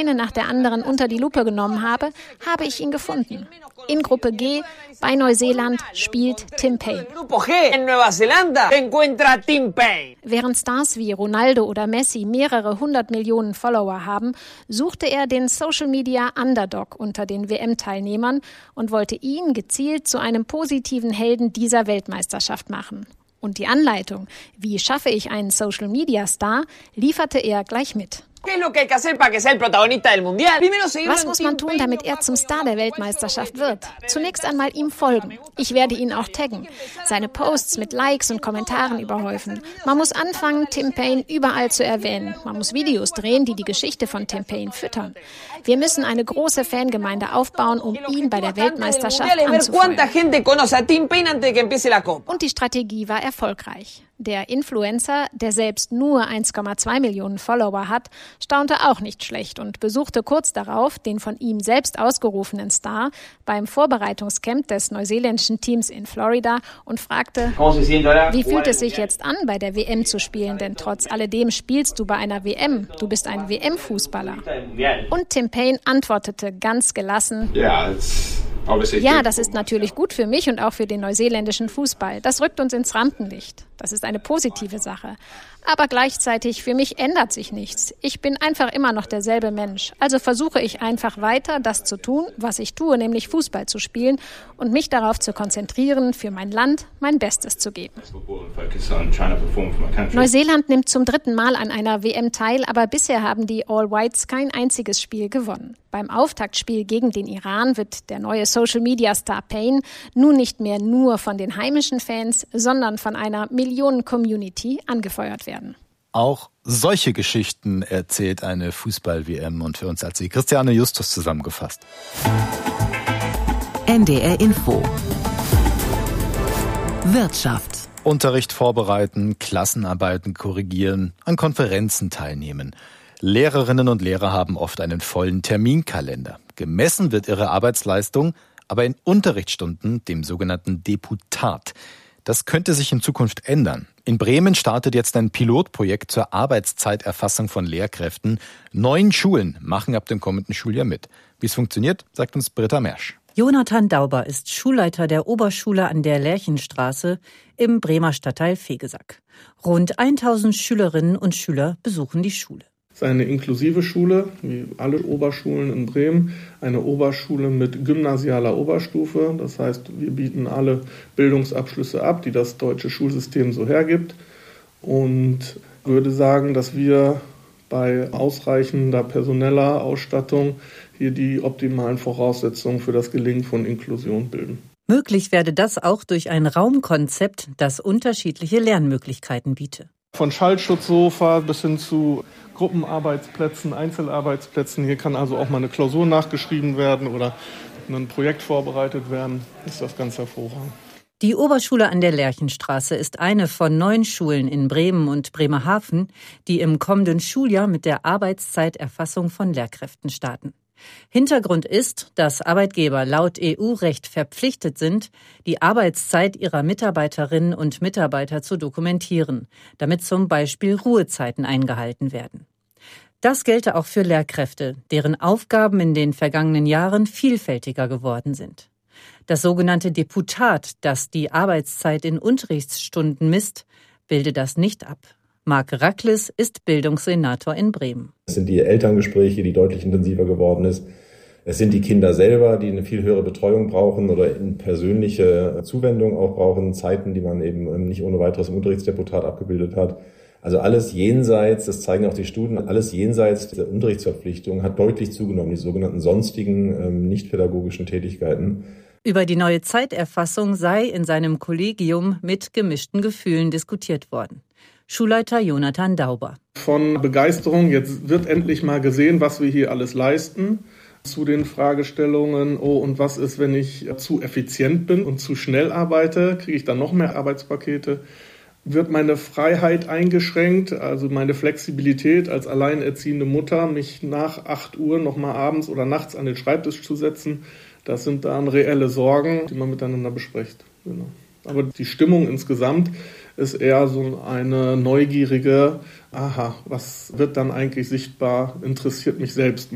eine nach der anderen unter die Lupe genommen habe, habe ich ihn gefunden. In Gruppe G bei Neuseeland spielt Tim Paine. Während Stars wie Ronaldo oder Messi mehrere 100 Millionen Follower haben, suchte er den Social-Media-Underdog unter den WM-Teilnehmern und wollte ihn gezielt zu einem positiven Helden dieser Weltmeisterschaft machen. Und die Anleitung, wie schaffe ich einen Social-Media-Star, lieferte er gleich mit. Was muss man tun, damit er zum Star der Weltmeisterschaft wird? Zunächst einmal ihm folgen. Ich werde ihn auch taggen. Seine Posts mit Likes und Kommentaren überhäufen. Man muss anfangen, Tim Paine überall zu erwähnen. Man muss Videos drehen, die die Geschichte von Tim Paine füttern. Wir müssen eine große Fangemeinde aufbauen, um ihn bei der Weltmeisterschaft anzufeuern. Und die Strategie war erfolgreich. Der Influencer, der selbst nur 1,2 Millionen Follower hat, staunte auch nicht schlecht und besuchte kurz darauf den von ihm selbst ausgerufenen Star beim Vorbereitungscamp des neuseeländischen Teams in Florida und fragte, wie fühlt es sich jetzt an, bei der WM zu spielen? Denn trotz alledem spielst du bei einer WM. Du bist ein WM-Fußballer. Und Tim Paine antwortete ganz gelassen, ja, das ist natürlich gut für mich und auch für den neuseeländischen Fußball. Das rückt uns ins Rampenlicht. Das ist eine positive Sache. Aber gleichzeitig, für mich ändert sich nichts. Ich bin einfach immer noch derselbe Mensch. Also versuche ich einfach weiter, das zu tun, was ich tue, nämlich Fußball zu spielen und mich darauf zu konzentrieren, für mein Land mein Bestes zu geben. Neuseeland nimmt zum 3. Mal an einer WM teil, aber bisher haben die All Whites kein einziges Spiel gewonnen. Beim Auftaktspiel gegen den Iran wird der neue Social-Media-Star Paine nun nicht mehr nur von den heimischen Fans, sondern von einer Millionen-Community angefeuert werden. Auch solche Geschichten erzählt eine Fußball-WM und für uns hat sie Christiane Justus zusammengefasst. NDR Info. Wirtschaft. Unterricht vorbereiten, Klassenarbeiten korrigieren, an Konferenzen teilnehmen. Lehrerinnen und Lehrer haben oft einen vollen Terminkalender. Gemessen wird ihre Arbeitsleistung aber in Unterrichtsstunden, dem sogenannten Deputat. Das könnte sich in Zukunft ändern. In Bremen startet jetzt ein Pilotprojekt zur Arbeitszeiterfassung von Lehrkräften. 9 Schulen machen ab dem kommenden Schuljahr mit. Wie es funktioniert, sagt uns Britta Mersch. Jonathan Dauber ist Schulleiter der Oberschule an der Lerchenstraße im Bremer Stadtteil Vegesack. Rund 1000 Schülerinnen und Schüler besuchen die Schule. Es ist eine inklusive Schule, wie alle Oberschulen in Bremen, eine Oberschule mit gymnasialer Oberstufe. Das heißt, wir bieten alle Bildungsabschlüsse ab, die das deutsche Schulsystem so hergibt. Und würde sagen, dass wir bei ausreichender personeller Ausstattung hier die optimalen Voraussetzungen für das Gelingen von Inklusion bilden. Möglich werde das auch durch ein Raumkonzept, das unterschiedliche Lernmöglichkeiten biete. Von Schallschutzsofa bis hin zu Gruppenarbeitsplätzen, Einzelarbeitsplätzen. Hier kann also auch mal eine Klausur nachgeschrieben werden oder ein Projekt vorbereitet werden. Ist das ganz hervorragend. Die Oberschule an der Lerchenstraße ist eine von 9 Schulen in Bremen und Bremerhaven, die im kommenden Schuljahr mit der Arbeitszeiterfassung von Lehrkräften starten. Hintergrund ist, dass Arbeitgeber laut EU-Recht verpflichtet sind, die Arbeitszeit ihrer Mitarbeiterinnen und Mitarbeiter zu dokumentieren, damit zum Beispiel Ruhezeiten eingehalten werden. Das gelte auch für Lehrkräfte, deren Aufgaben in den vergangenen Jahren vielfältiger geworden sind. Das sogenannte Deputat, das die Arbeitszeit in Unterrichtsstunden misst, bildet das nicht ab. Marc Rackles ist Bildungssenator in Bremen. Es sind die Elterngespräche, die deutlich intensiver geworden ist. Es sind die Kinder selber, die eine viel höhere Betreuung brauchen oder eine persönliche Zuwendung auch brauchen. Zeiten, die man eben nicht ohne weiteres im Unterrichtsdeputat abgebildet hat. Also alles jenseits, das zeigen auch die Studien, alles jenseits der Unterrichtsverpflichtung hat deutlich zugenommen, die sogenannten sonstigen, nicht pädagogischen Tätigkeiten. Über die neue Zeiterfassung sei in seinem Kollegium mit gemischten Gefühlen diskutiert worden. Schulleiter Jonathan Dauber. Von Begeisterung, jetzt wird endlich mal gesehen, was wir hier alles leisten. Zu den Fragestellungen, und was ist, wenn ich zu effizient bin und zu schnell arbeite? Kriege ich dann noch mehr Arbeitspakete? Wird meine Freiheit eingeschränkt, also meine Flexibilität als alleinerziehende Mutter, mich nach 8 Uhr nochmal abends oder nachts an den Schreibtisch zu setzen? Das sind dann reelle Sorgen, die man miteinander bespricht. Genau. Aber die Stimmung insgesamt ist eher so eine neugierige, was wird dann eigentlich sichtbar, interessiert mich selbst.